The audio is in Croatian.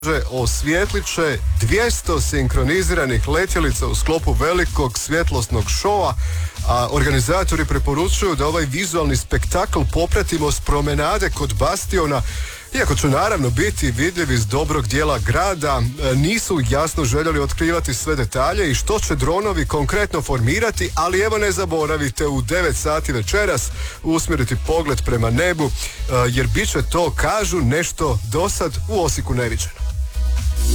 osvijetlit će 200 sinkroniziranih letjelica u sklopu velikog svjetlosnog šova, a organizatori preporučuju da ovaj vizualni spektakl popratimo s promenade kod Bastiona. Iako će naravno biti vidljivi iz dobrog dijela grada, nisu jasno željeli otkrivati sve detalje i što će dronovi konkretno formirati, ali evo ne zaboravite u 9 sati večeras usmjeriti pogled prema nebu, jer bit će to, kažu, nešto dosad u Osijeku neviđeno.